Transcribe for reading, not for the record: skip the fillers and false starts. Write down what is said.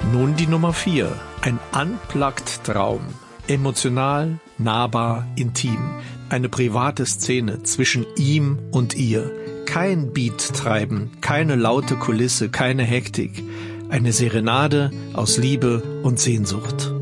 Nun die Nummer 4. Ein Unplugged-Traum. Emotional, nahbar, intim. Eine private Szene zwischen ihm und ihr. Kein Beat-Treiben, keine laute Kulisse, keine Hektik. Eine Serenade aus Liebe und Sehnsucht.